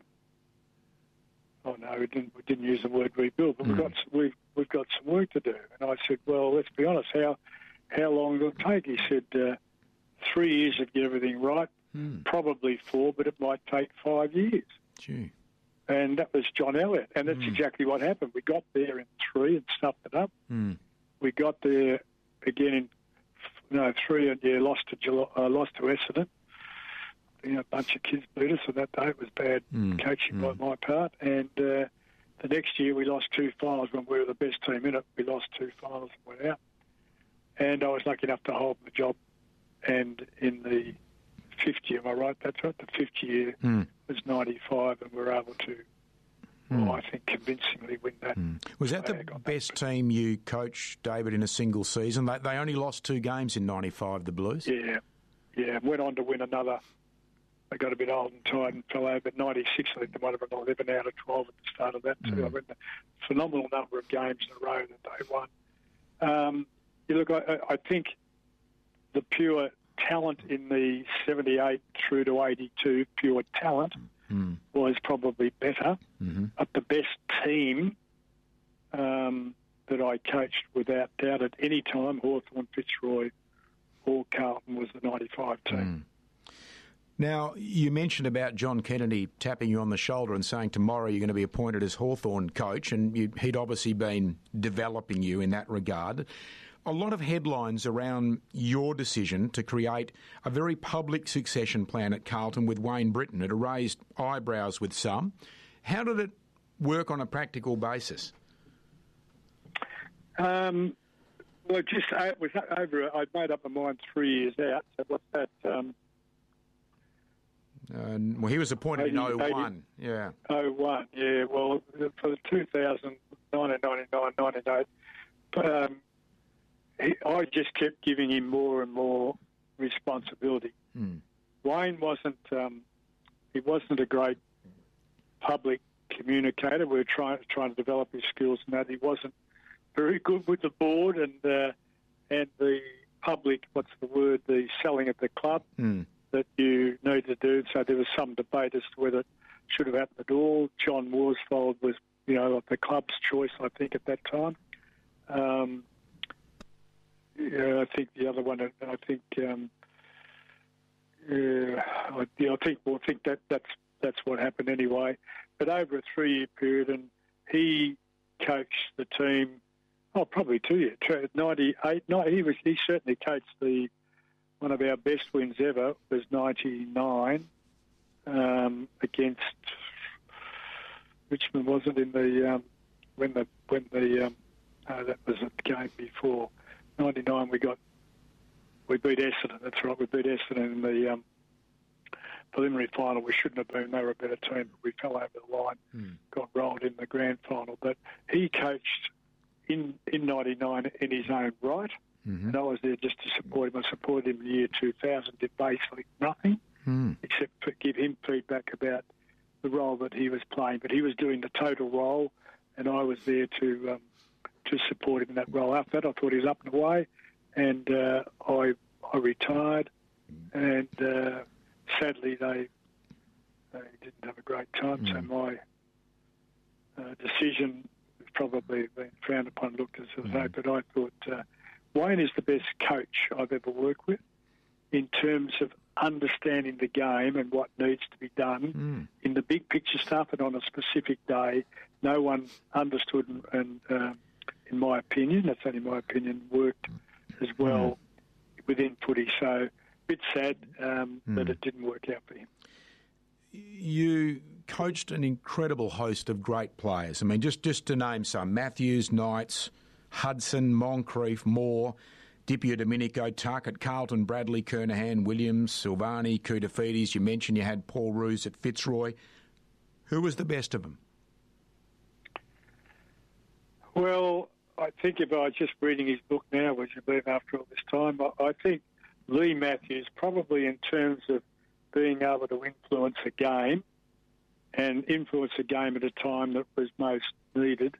Oh no, we didn't. We didn't use the word rebuild, but mm. we've got we've we've got some work to do. And I said, "Well, let's be honest. How how long will it take?" He said, uh, three years to get everything right. Mm. Probably four, but it might take five years." Gee. And that was John Elliott. And that's mm. exactly what happened. We got there in three and stuffed it up. Mm. We got there again in no three and yeah, lost to Gelo- uh, lost to Essendon. You know, a bunch of kids beat us, and that day it was bad mm. coaching mm. by my part. And uh, the next year we lost two finals when we were the best team in it. We lost two finals and went out. And I was lucky enough to hold the job. And in the fifth year, am I right? That's right. The fifth year mm. was ninety-five, and we were able to, mm. well, I think, convincingly win that. Mm. Was that the best that. team you coached, David, in a single season? They, they only lost two games in ninety-five, the Blues? Yeah, yeah. Went on to win another. They got a bit old and tired and fell over. But ninety-six, I think they might have been eleven out of twelve at the start of that. Mm. So I went a phenomenal number of games in a row that they won. Um, you look, I, I think the pure talent in the seventy-eight through to eighty-two, pure talent, mm. was probably better. Mm-hmm. But the best team um, that I coached, without doubt, at any time, Hawthorn, Fitzroy, or Carlton, was the ninety-five team. Mm. Now, you mentioned about John Kennedy tapping you on the shoulder and saying tomorrow you're going to be appointed as Hawthorn coach, and you, he'd obviously been developing you in that regard. A lot of headlines around your decision to create a very public succession plan at Carlton with Wayne Britton. It raised eyebrows with some. How did it work on a practical basis? Um, well, it just it was over. I'd made up my mind three years out. So what's that? Um, uh, well, he was appointed in oh one. Yeah. oh one, yeah. Well, for the two thousand, nineteen ninety-nine, ninety-eight, um, He, I just kept giving him more and more responsibility. Mm. Wayne wasn't um, he wasn't a great public communicator. We were trying trying to develop his skills, and that he wasn't very good with the board and uh, and the public. What's the word? The selling at the club mm. that you need to do. So there was some debate as to whether it should have happened at all. John Worsfold was, you know, the club's choice, I think, at that time. Um, Yeah, I think the other one. I think, um, yeah, I, yeah, I think we'll think that that's that's what happened anyway. But over a three-year period, and he coached the team, oh, probably two years, ninety-eight. No, he was. He certainly coached the one of our best wins ever was ninety-nine um, against Richmond. Wasn't in the um, when the when the um, uh, that was a game before ninety-nine. We got we beat Essendon. That's right. We beat Essendon in the um, preliminary final. We shouldn't have been. They were a better team, but we fell over the line, mm. got rolled in the grand final. But he coached in in ninety-nine in his own right, mm-hmm. and I was there just to support him. I supported him in the year two thousand, did basically nothing mm. except for give him feedback about the role that he was playing. But he was doing the total role, and I was there to um, to support him in that role. After that, I thought he was up and away, and uh, I I retired, and uh, sadly they they didn't have a great time. Mm. So my uh, decision was probably been frowned upon, looked as mm. though, but I thought uh, Wayne is the best coach I've ever worked with in terms of understanding the game and what needs to be done mm. in the big picture stuff, and on a specific day, no one understood and, and uh, in my opinion, that's only my opinion, worked as well mm. within footy. So a bit sad um, mm. that it didn't work out for him. You coached an incredible host of great players. I mean, just, just to name some, Matthews, Knights, Hudson, Moncrief, Moore, Dipio Domenico, Tuckett, Carlton, Bradley, Kernahan, Williams, Silvani, Koutafidis. You mentioned you had Paul Roos at Fitzroy. Who was the best of them? Well, I think if I was just reading his book now, would you believe, after all this time, I, I think Lee Matthews, probably in terms of being able to influence a game and influence a game at a time that was most needed,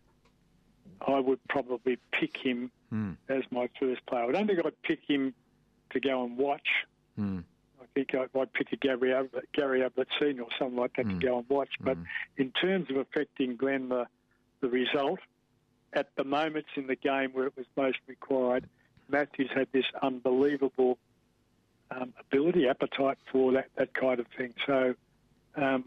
I would probably pick him mm. as my first player. I don't think I'd pick him to go and watch. Mm. I think I'd, I'd pick a Gary Ablett, Gary Ablett Senior or something like that mm. to go and watch. But mm. in terms of affecting Glenn the, the result, at the moments in the game where it was most required, Matthews had this unbelievable um, ability, appetite for that, that kind of thing. So, um,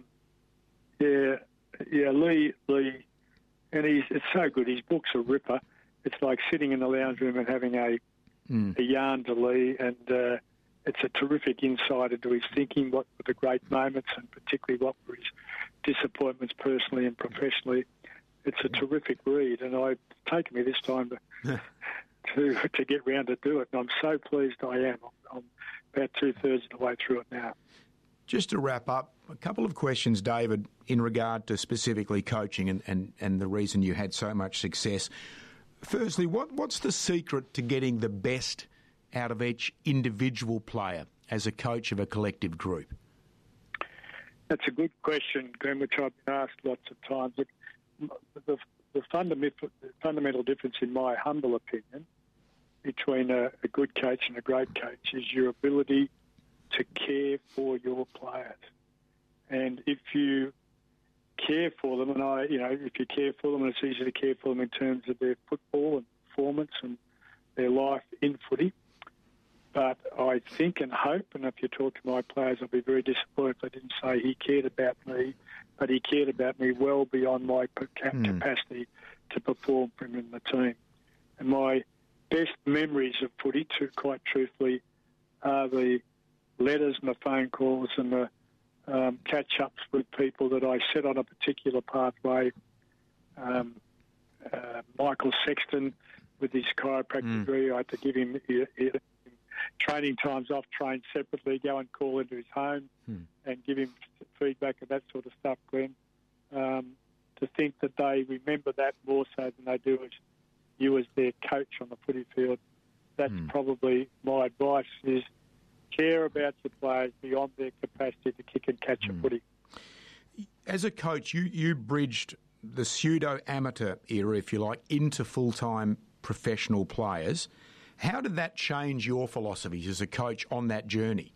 yeah, yeah, Lee, Lee, and he's it's so good. His book's a ripper. It's like sitting in the lounge room and having a mm. a yarn to Lee, and uh, it's a terrific insight into his thinking, what were the great moments, and particularly what were his disappointments personally and professionally. It's a terrific read, and it's taken me this time to to, to get round to do it, and I'm so pleased I am. I'm, I'm about two-thirds of the way through it now. Just to wrap up, a couple of questions, David, in regard to specifically coaching and, and, and the reason you had so much success. Firstly, what, what's the secret to getting the best out of each individual player as a coach of a collective group? That's a good question, Glenn, which I've been asked lots of times. The, the, the, fundamental, the fundamental difference, in my humble opinion, between a, a good coach and a great coach is your ability to care for your players. And if you care for them, and I, you know, if you care for them, and it's easy to care for them in terms of their football and performance and their life in footy. But I think and hope, and if you talk to my players, I'll be very disappointed if I didn't say he cared about me, but he cared about me well beyond my capacity mm. to perform for him in the team. And my best memories of footy, to quite truthfully, are the letters and the phone calls and the um, catch-ups with people that I set on a particular pathway. Um, uh, Michael Sexton, with his chiropractic mm. degree, I had to give him uh, uh, training times off, train separately, go and call into his home mm. and give him feedback and that sort of stuff, Glenn. Um, to think that they remember that more so than they do as you as their coach on the footy field, that's mm. probably my advice, is care about your players beyond their capacity to kick and catch mm. a footy. As a coach, you, you bridged the pseudo-amateur era, if you like, into full-time professional players. How did that change your philosophies as a coach on that journey?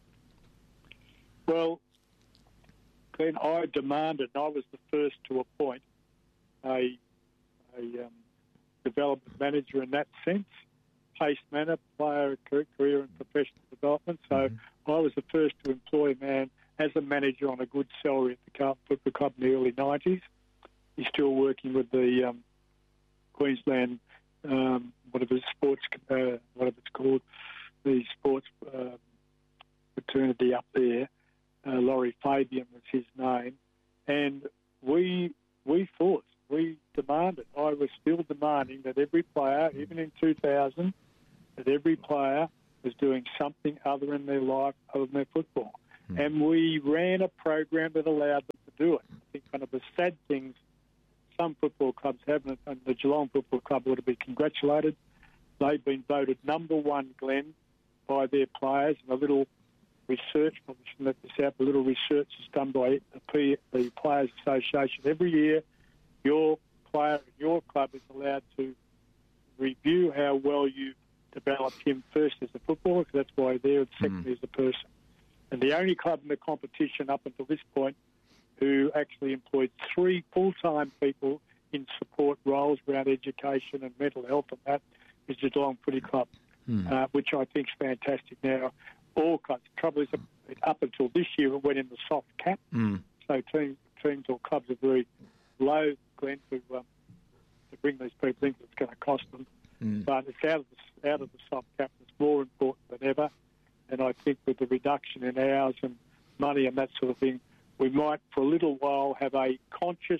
Well, Glenn, I demanded, and I was the first to appoint a, a um, development manager in that sense, pace manner, player career and professional development. So mm-hmm. I was the first to employ a man as a manager on a good salary at the Carlton Football Club in the early nineties. He's still working with the um, Queensland, um, whatever sports, uh, whatever it's called, the sports uh, fraternity up there. Uh, Laurie Fabian was his name, and we we fought, we demanded. I was still demanding that every player, even in two thousand, that every player was doing something other in their life other than their football. Mm. And we ran a program that allowed them to do it. I think one of the sad things some football clubs haven't, and the Geelong Football Club ought to be congratulated. They've been voted number one, Glenn, by their players. And a little research, I should let this out, a little research is done by the, P, the Players Association. Every year, your player in your club is allowed to review how well you developed him first as a footballer, because that's why they're, and second mm. as a person. And the only club in the competition up until this point who actually employed three full-time people in support roles around education and mental health and that is the Geelong Footy Club, mm. uh, which I think is fantastic. Now, all clubs, the trouble is up until this year it went in the soft cap, mm. so teams, teams or clubs are very low, Glenn, to, um, to bring these people in, it's going to cost them. Mm. But it's out of, the, out of the soft cap. It's more important than ever. And I think with the reduction in hours and money and that sort of thing, we might for a little while have a conscious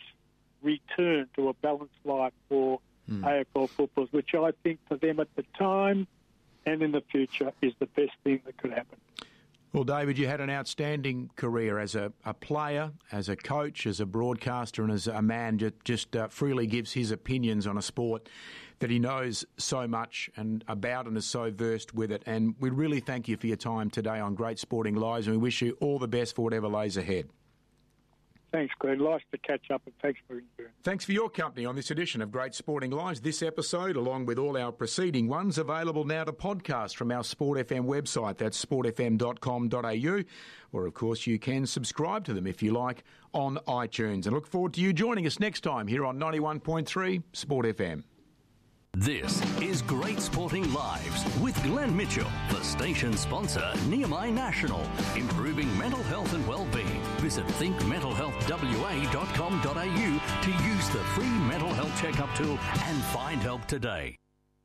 return to a balanced life for mm. A F L footballers, which I think for them at the time and in the future is the best thing that could happen. Well, David, you had an outstanding career as a, a player, as a coach, as a broadcaster and as a man that just uh, freely gives his opinions on a sport that he knows so much and about and is so versed with it. And we really thank you for your time today on Great Sporting Lives, and we wish you all the best for whatever lays ahead. Thanks, Glenn. Nice to catch up, and thanks for interviewing. Thanks for your company on this edition of Great Sporting Lives. This episode, along with all our preceding ones, available now to podcast from our Sport F M website. That's sport f m dot com dot a u. Or, of course, you can subscribe to them, if you like, on iTunes. And look forward to you joining us next time here on ninety-one point three Sport F M. This is Great Sporting Lives with Glenn Mitchell, the station sponsor, Nehemiah National, improving mental health and well-being. Visit think mental health w a dot com dot a u to use the free mental health checkup tool and find help today.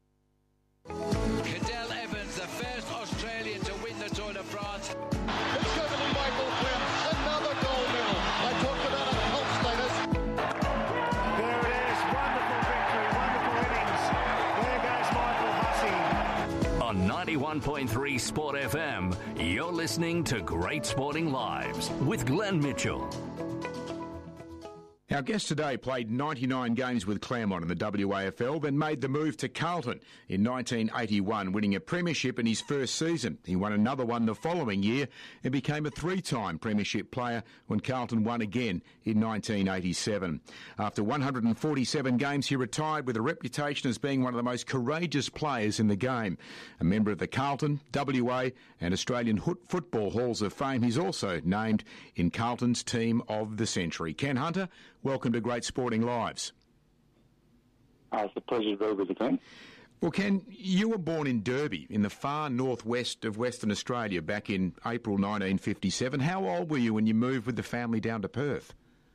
Cadel Evans, the first Australian to win the Tour de France. It's going to be Michael Quinn, another gold medal. I talked about a cult status. There it is, wonderful victory, wonderful innings. There goes Michael Hussey. On ninety-one point three Sport F M, you're listening to Great Sporting Lives with Glenn Mitchell. Our guest today played ninety-nine games with Claremont in the W A F L, then made the move to Carlton in nineteen eighty-one, winning a premiership in his first season. He won another one the following year and became a three-time premiership player when Carlton won again in nineteen eighty-seven. After one hundred forty-seven games, he retired with a reputation as being one of the most courageous players in the game. A member of the Carlton, W A and Australian Football Halls of Fame, he's also named in Carlton's Team of the Century. Ken Hunter, welcome to Great Sporting Lives. Uh, it's a pleasure to be with you, Glenn. Well, Ken, you were born in Derby, in the far northwest of Western Australia, back in April nineteen fifty-seven. How old were you when you moved with the family down to Perth?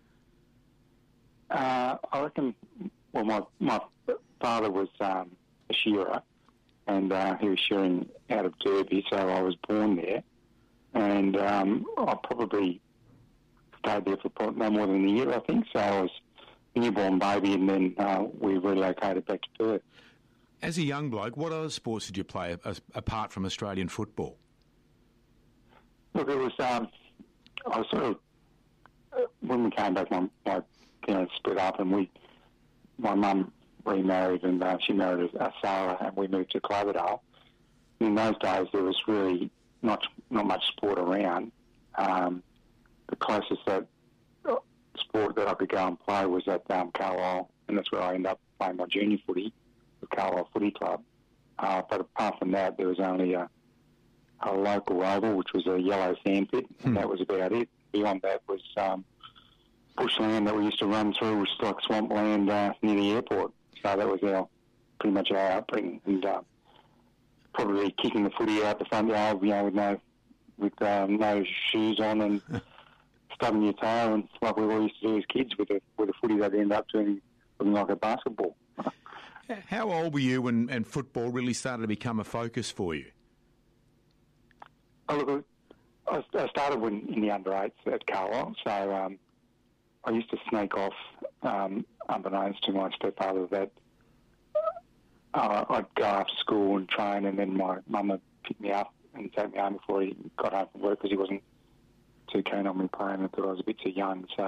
Uh, I reckon, well, my, my father was um, a shearer, and uh, he was shearing out of Derby, so I was born there. And um, I probably stayed there for no more than a year, I think. So I was a newborn baby, and then uh, we relocated back to Perth. As a young bloke, what other sports did you play as, apart from Australian football? Look, it was, um, I was sort of, uh, when we came back, my, my parents split up, and we, my mum remarried, and uh, she married a sailor, and we moved to Cloverdale. In those days, there was really not not much sport around. Um, the closest that uh, sport that I could go and play was at um, Carlisle, and that's where I ended up playing my junior footy, the Carlisle Footy Club. Uh, but apart from that, there was only a, a local oval, which was a yellow sandpit, and hmm. that was about it. Beyond that was um, bushland that we used to run through, which was like swampland uh, near the airport. So that was our pretty much our upbringing, and uh, probably kicking the footy out the front yard, you know, with no with um, no shoes on and stubbing your toe, and like we all used to do as kids with a with a footy that ended up doing looking like a basketball. How old were you when and football really started to become a focus for you? Oh, look, I I started when, in the under eights at Carlisle, so um, I used to sneak off, um, unbeknownst to my stepfather, that uh, I'd go after school and train, and then my mum would pick me up and take me home before he got home from work because he wasn't too keen on me playing and thought I was a bit too young. So